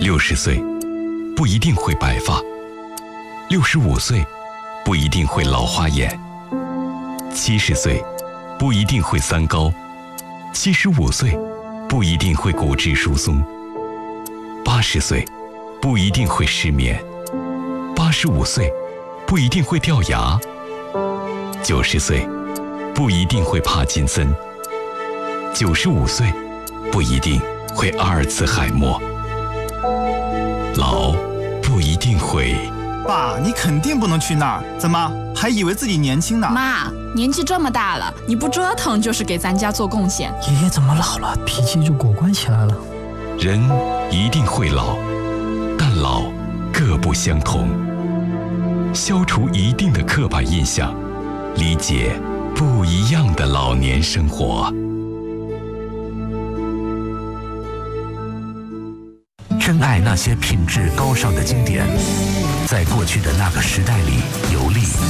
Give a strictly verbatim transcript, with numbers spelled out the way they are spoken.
六十岁不一定会白发，六十五岁不一定会老花眼，七十岁不一定会三高，七十五岁不一定会骨质疏松，八十岁不一定会失眠，八十五岁不一定会掉牙，九十岁不一定会帕金森，九十五岁不一定会阿尔茨海默，老不一定会。 爸，你肯定不能去那儿，怎么还以为自己年轻呢？ 妈，年纪这么大了，你不折腾就是给咱家做贡献。 爷爷怎么老了，脾气就果断起来了？ 人一定会老，但老各不相同。消除一定的刻板印象，理解不一样的老年生活。 珍爱那些品质高尚的经典，在过去的那个时代里游历。